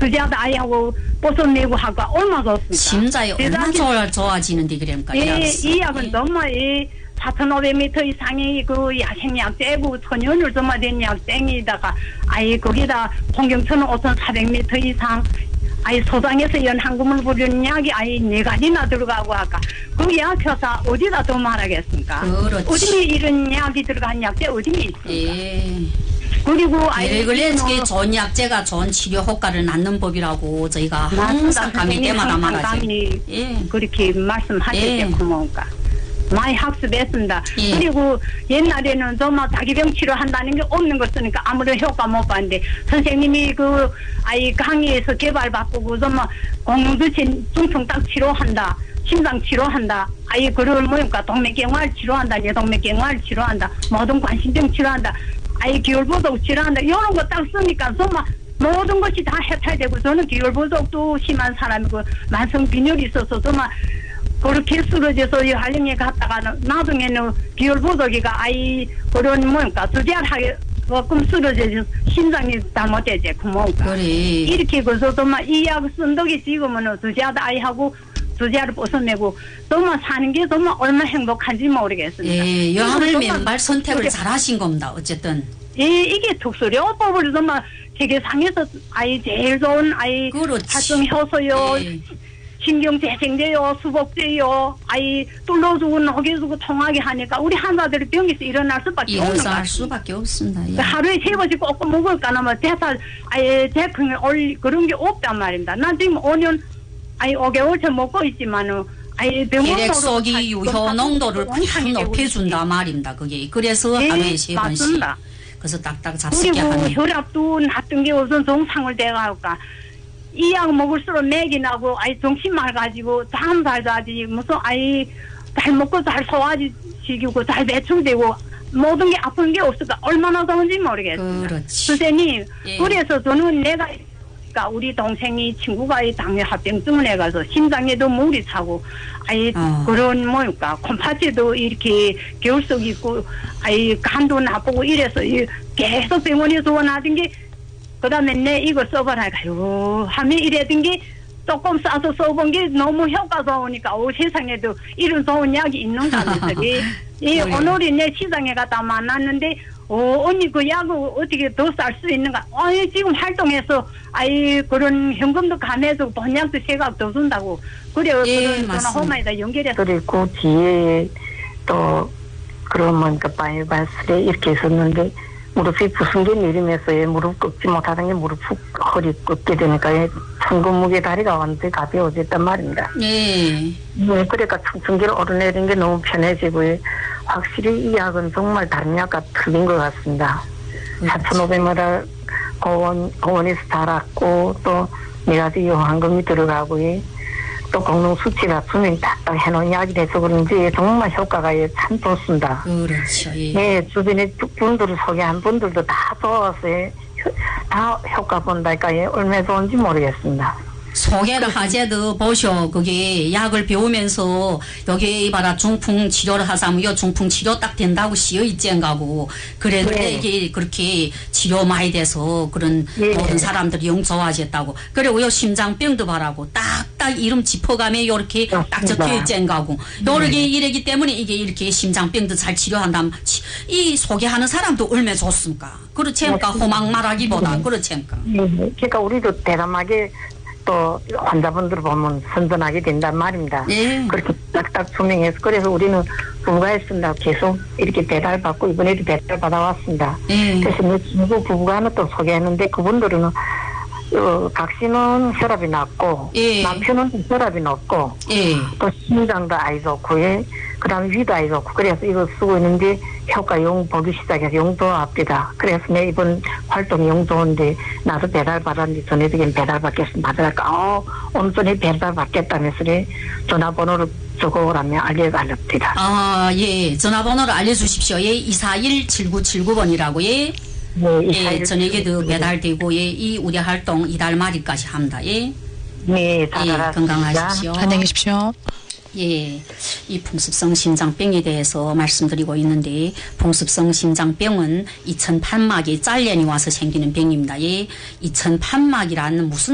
두자도 아이하고 벗어내고 하고 얼마나 좋습니까? 심장이 얼마나 좋아지는데 그러니까. 예, 이 약은 정말 4,500m 이상의 그 야생약 떼고 천연을 점화된 약 땡이다가 거기다 홍경천은 5,400m 이상 소장에서 연한금을 부르는 약이 4가지나 들어가고 아까 그 약효사 어디다 더 말하겠습니까? 그렇지. 어디 이런 약이 들어간 약제 어디 있습니까? 예. 그리고 그래 좋은 약제가 좋은 치료 효과를 낳는 법이라고 저희가 항상 강의 때마다 말하지. 예. 그렇게 말씀하셨죠. 고마우니까. 많이 학습했습니다. 예. 그리고 옛날에는 정말 자기병 치료한다는 게 없는 거 쓰니까 아무런 효과 못 봤는데 선생님이 강의에서 개발바꾸고 정말 공중두신 중풍 딱 치료한다. 심장 치료한다. 그걸 뭐니까 동맥경화를 치료한다. 뇌동맥경화를 치료한다. 모든 관심병 치료한다. 기울부족 치료한다. 이런 거 딱 쓰니까 정말 모든 것이 다 해탈되고 저는 기울부족도 심한 사람이고 만성빈혈이 있어서 정말 그렇게 쓰러져서 한림에 갔다가 나중에는 기울부족이가 그런 뭐니까 두자하게 조금 쓰러져서 심장이 잘못되지 고마우니까 그래. 이렇게 그래서 정말 이 약 쓴 덕이 지금은 두자도 아이하고 두자를 벗어내고 정말 사는 게 정말 얼마나 행복한지 모르겠습니다. 예, 여하를 맨발 선택을 잘하신 겁니다. 어쨌든. 예, 이게 특수요법을 정말 세계상에서 제일 좋은 활성효소요. 예. 신경재생제요, 수복제요, 뚫어주고 녹여주고 통하게 하니까 우리 환자들이 병에서 일어날 수밖에 없는 거예요. 일어날 수밖에 없습니다. 예. 하루에 3번씩 꼭 먹을까 나면 대풍에 그런 게 없단 말입니다. 난 지금 5년, 5개월째 먹고 있지만은 혈액속이 유효 농도를 확 높여준다 말입니다. 그게 그래서 예, 하루에 3번씩. 맞습니다. 그래서 딱딱 잡수게 그리고 하는. 혈압도 낮은 게 우선 정상을 돼가니까 이 약 먹을수록 맥이 나고 정신 맑아지고 잠 잘 자지 무슨 잘 먹고 잘 소화시키고 잘 배출되고 모든 게 아픈 게 없을까 얼마나 좋은지 모르겠습니다. 그렇지. 선생님 예. 그래서 저는 우리 동생이 친구가 당뇨 합병증을 해가서 심장에도 물이 차고 그런 뭐니까 콩팥에도 이렇게 결석 있고 간도 나쁘고 이래서 계속 병원에서 원하던 게 그다음에 내 이거 써봐라 가요 하면 이랬던 게 조금 싸서 써본 게 너무 효과 좋으니까 세상에도 이런 좋은 약이 있는가 하면서 오늘이 내 시장에 갔다 만났는데 언니 그 약을 어떻게 더 쌀 수 있는가? 지금 활동해서 그런 현금도 감해서 본약도 세각 더 준다고 그래요. 그런 전화홈에다 연결해서 그리고 뒤에 또 그러면 바이바스에 이렇게 있었는데 무릎이 부순 게 내리면서 무릎 꺾지 못하던 게 무릎 허리 꺾게 되니까 천근무게 다리가 완전히 가벼워졌단 말입니다. 네. 그러니까 청춘기를 오르내리는 게 너무 편해지고 확실히 이 약은 정말 다른 약과 틀린 것 같습니다. 4,500ml 고원에서 달았고 또 4가지 요한금이 들어가고 또 공동 수치가 수명이 딱딱 해놓은 약이 돼서 그런지 정말 효과가 참 좋습니다. 그렇죠. 예. 네, 주변에 분들을 소개한 분들도 다 좋아서 다 효과 본다니까 얼마나 좋은지 모르겠습니다. 소개를 하제도 보쇼. 그게 약을 배우면서 여기 봐라 중풍 치료를 하자면 요 중풍 치료 딱 된다고 씌어 있젠가고 그래도 이게 그렇게 치료 많이 돼서 그런 모든 사람들이 영 좋아졌다고. 그리고 요 심장병도 바라고 딱딱 이름 짚어가며 요렇게 딱 적혀 있젠가고 요렇게 이래기 때문에 이게 이렇게 심장병도 잘 치료한다면 이 소개하는 사람도 얼마나 좋습니까? 그렇지않까 호막 말하기보다 그렇지않까. 그러니까 우리도 대담하게 또 환자분들 보면 선전하게 된단 말입니다. 그렇게 딱딱 투명해서 그래서 우리는 부부가했습니다. 계속 이렇게 배달받고 이번에도 배달 받아왔습니다. 그래서 내 친구 부부가 하나 또 소개했는데 그분들은 각시는 혈압이 낮고 남편은 혈압이 높고 또 심장도 아이 좋고 그다음에 위도 아이 좋고 그래서 이거 쓰고 있는데 효과 용 보기 시작해서 용 좋아합니다. 그래서 내 이번 활동이 용 좋은데 나도 배달 받았는데 전에도 배달 받겠습니다. 받으니까 오늘 전에 배달 받겠다면서 전화번호를 적어오라면 알려달랍니다. 예. 전화번호를 알려주십시오. 241-7979번이라고 네, 저녁에도 배달되고 이 우리 활동 이달 말일까지 합니다. 네, 건강하십시오. 안녕히 계십시오. 이 풍습성 심장병에 대해서 말씀드리고 있는데 풍습성 심장병은 이천판막이 잘려니 와서 생기는 병입니다. 이천판막이라는 무슨